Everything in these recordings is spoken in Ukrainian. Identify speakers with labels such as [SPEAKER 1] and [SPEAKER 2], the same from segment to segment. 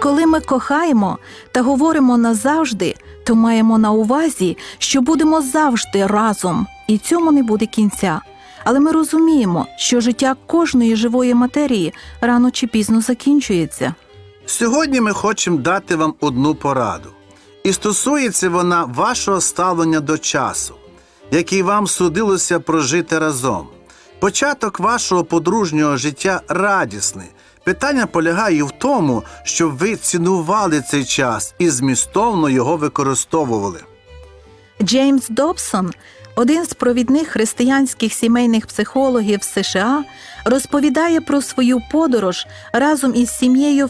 [SPEAKER 1] Коли ми кохаємо та говоримо назавжди, то маємо на увазі, що будемо завжди разом, і цьому не буде кінця. Але ми розуміємо, що життя кожної живої матерії рано чи пізно закінчується.
[SPEAKER 2] Сьогодні ми хочемо дати вам одну пораду. І стосується вона вашого ставлення до часу, який вам судилося прожити разом. Початок вашого подружнього життя радісний. Питання полягає в тому, щоб ви цінували цей час і змістовно його використовували.
[SPEAKER 1] Джеймс Добсон, один з провідних християнських сімейних психологів США, розповідає про свою подорож разом із сім'єю в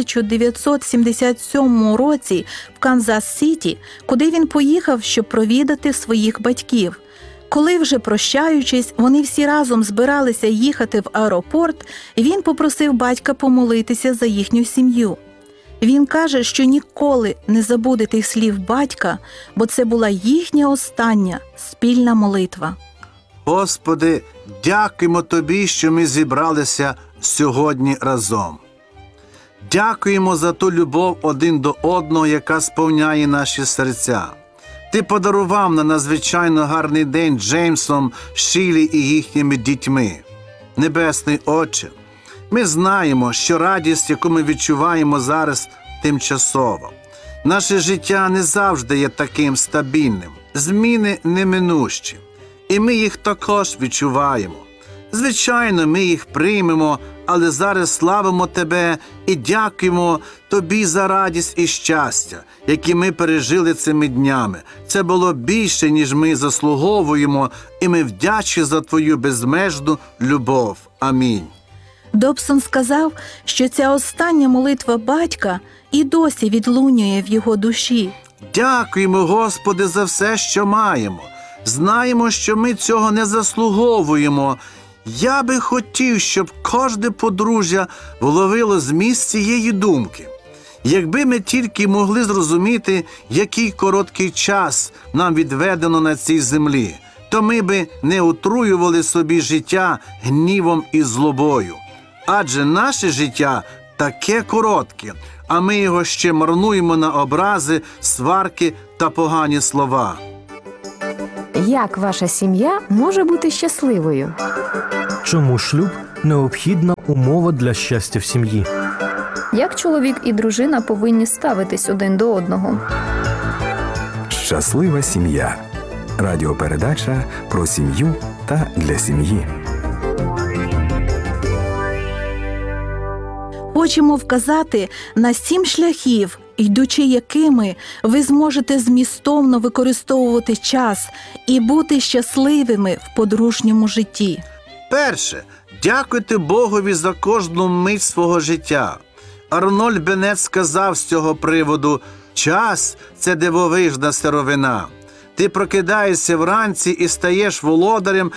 [SPEAKER 1] 1977 році в Канзас-Сіті, куди він поїхав, щоб провідати своїх батьків. Коли вже прощаючись, вони всі разом збиралися їхати в аеропорт, він попросив батька помолитися за їхню сім'ю. Він каже, що ніколи не забуде тих слів батька, бо це була їхня остання спільна молитва.
[SPEAKER 2] Господи, дякуємо Тобі, що ми зібралися сьогодні разом. Дякуємо за ту любов один до одного, яка сповняє наші серця. Ти подарував на надзвичайно гарний день Джеймсом, Шілі і їхніми дітьми. Небесний Отче, ми знаємо, що радість, яку ми відчуваємо зараз, тимчасова. Наше життя не завжди є таким стабільним. Зміни неминущі. І ми їх також відчуваємо. Звичайно, ми їх приймемо, але зараз славимо Тебе і дякуємо Тобі за радість і щастя, які ми пережили цими днями. Це було більше, ніж ми заслуговуємо, і ми вдячні за Твою безмежну любов. Амінь.
[SPEAKER 1] Добсон сказав, що ця остання молитва батька і досі відлунює в його душі.
[SPEAKER 2] Дякуємо, Господи, за все, що маємо. Знаємо, що ми цього не заслуговуємо. Я би хотів, щоб кожне подружжя вловило зміст цієї думки. Якби ми тільки могли зрозуміти, який короткий час нам відведено на цій землі, то ми би не отруювали собі життя гнівом і злобою. Адже наше життя таке коротке, а ми його ще марнуємо на образи, сварки та погані слова.
[SPEAKER 3] Як ваша сім'я може бути щасливою?
[SPEAKER 4] Чому шлюб – необхідна умова для щастя в сім'ї?
[SPEAKER 5] Як чоловік і дружина повинні ставитись один до одного?
[SPEAKER 6] Щаслива сім'я. Радіопередача про сім'ю та для сім'ї.
[SPEAKER 1] Хочемо вказати на 7 шляхів, йдучи якими ви зможете змістовно використовувати час і бути щасливими в подружньому житті.
[SPEAKER 2] Перше. Дякуйте Богові за кожну мить свого життя. Арнольд Беннет сказав з цього приводу: «Час – це дивовижна сировина». Ти прокидаєшся вранці і стаєш володарем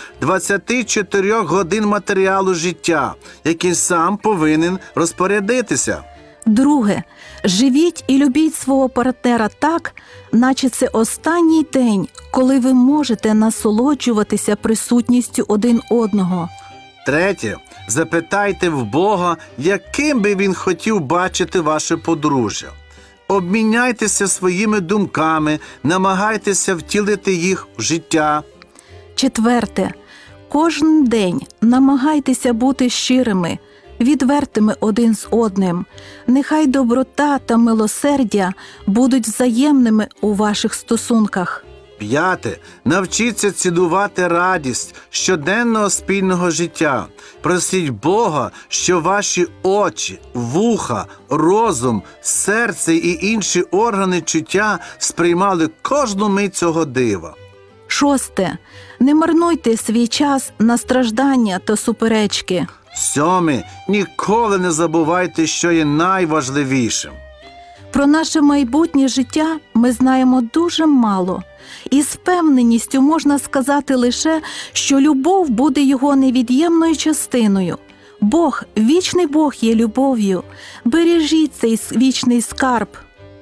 [SPEAKER 2] 24 годин матеріалу життя, який сам повинен розпорядитися.
[SPEAKER 1] Друге. Живіть і любіть свого партнера так, наче це останній день, коли ви можете насолоджуватися присутністю один одного.
[SPEAKER 2] Третє. Запитайте в Бога, яким би Він хотів бачити ваше подружжя. Обміняйтеся своїми думками, намагайтеся втілити їх в життя.
[SPEAKER 1] Четверте. Кожен день намагайтеся бути щирими, відвертими один з одним. Нехай доброта та милосердя будуть взаємними у ваших стосунках.
[SPEAKER 2] П'яте. Навчіться цінувати радість щоденного спільного життя. Просіть Бога, що ваші очі, вуха, розум, серце і інші органи чуття сприймали кожну мить цього дива.
[SPEAKER 1] Шосте. Не марнуйте свій час на страждання та суперечки.
[SPEAKER 2] Сьоме. Ніколи не забувайте, що є найважливішим.
[SPEAKER 1] Про наше майбутнє життя ми знаємо дуже мало. І з впевненістю можна сказати лише, що любов буде його невід'ємною частиною. Бог, вічний Бог є любов'ю. Бережіть цей вічний скарб.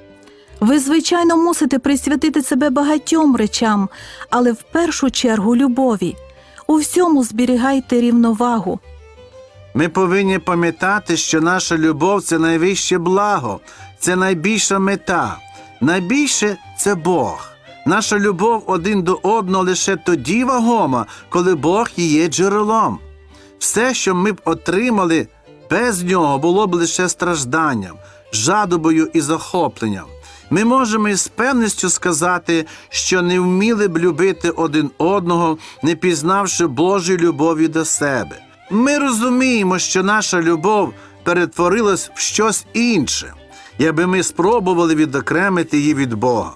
[SPEAKER 1] Ви, звичайно, мусите присвятити себе багатьом речам, але в першу чергу любові. У всьому зберігайте рівновагу.
[SPEAKER 2] Ми повинні пам'ятати, що наша любов – це найвище благо. це найбільша мета. Найбільше – це Бог. Наша любов один до одного лише тоді вагома, коли Бог і є джерелом. Все, що ми б отримали без нього, було б лише стражданням, жадобою і захопленням. Ми можемо із певністю сказати, що не вміли б любити один одного, не пізнавши Божої любові до себе. Ми розуміємо, що наша любов перетворилась в щось інше, якби ми спробували відокремити її від Бога.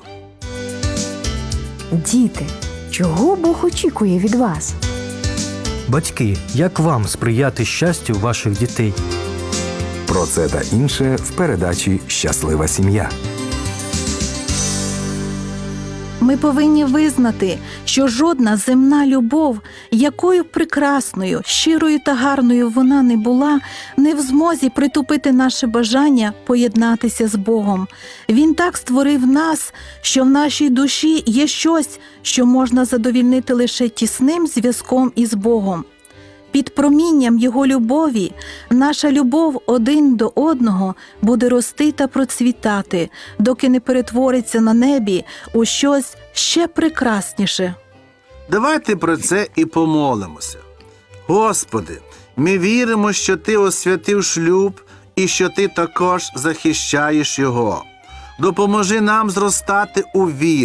[SPEAKER 3] Діти, чого Бог очікує від вас?
[SPEAKER 4] Батьки, як вам сприяти щастю ваших дітей?
[SPEAKER 6] Про це та інше в передачі «Щаслива сім'я».
[SPEAKER 1] Ми повинні визнати, що жодна земна любов, якою прекрасною, щирою та гарною вона не була, не в змозі притупити наше бажання поєднатися з Богом. Він так створив нас, що в нашій душі є щось, що можна задовільнити лише тісним зв'язком із Богом. Під промінням Його любові наша любов один до одного буде рости та процвітати, доки не перетвориться на небі у щось ще прекрасніше.
[SPEAKER 2] Давайте про це і помолимося. Господи, ми віримо, що Ти освятив шлюб і що Ти також захищаєш його. Допоможи нам зростати у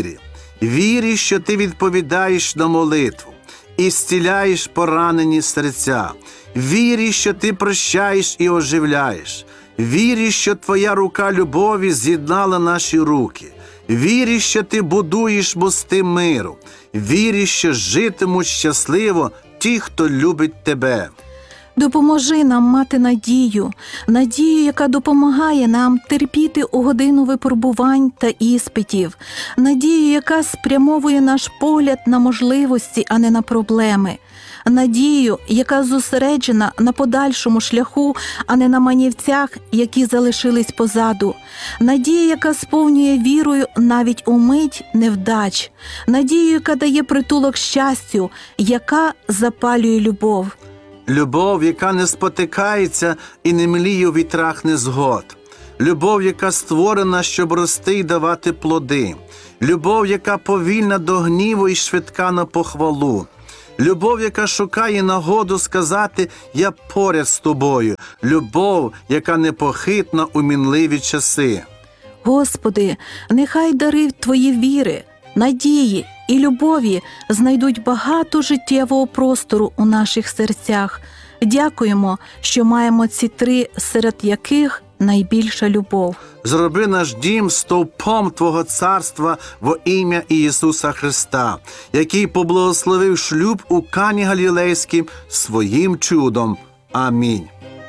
[SPEAKER 2] вірі, що Ти відповідаєш на молитву і зціляєш поранені серця, вірі, що Ти прощаєш і оживляєш, вірі, що Твоя рука любові з'єднала наші руки, вірі, що Ти будуєш мости миру, вірі, що житимуть щасливо ті, хто любить Тебе.
[SPEAKER 1] Допоможи нам мати надію, яка допомагає нам терпіти у годину випробувань та іспитів, надію, яка спрямовує наш погляд на можливості, а не на проблеми, надію, яка зосереджена на подальшому шляху, а не на манівцях, які залишились позаду, надію, яка сповнює вірою навіть у мить невдач, надію, яка дає притулок щастю, яка запалює любов.
[SPEAKER 2] Любов, яка не спотикається і не мліє у вітрах незгод. Любов, яка створена, щоб рости і давати плоди. Любов, яка повільна до гніву і швидка на похвалу. Любов, яка шукає нагоду сказати «Я поряд з тобою». Любов, яка непохитна у мінливі часи.
[SPEAKER 1] Господи, нехай дари Твої віри, надії і любові знайдуть багато життєвого простору у наших серцях. Дякуємо, що маємо ці три, серед яких найбільша любов.
[SPEAKER 2] Зроби наш дім стовпом Твого царства во ім'я Ісуса Христа, який поблагословив шлюб у Кані Галілейській своїм чудом. Амінь.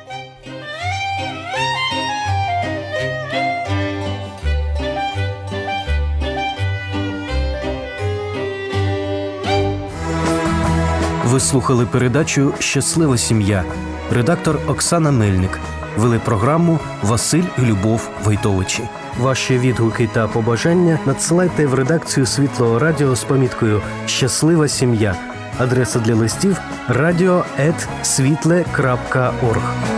[SPEAKER 4] Ви слухали передачу «Щаслива сім'я». Редактор Оксана Мельник. Вели програму Василь і Любов Войтовичі. Ваші відгуки та побажання надсилайте в редакцію Світлого радіо з поміткою «Щаслива сім'я». Адреса для листів – radio@svitle.org.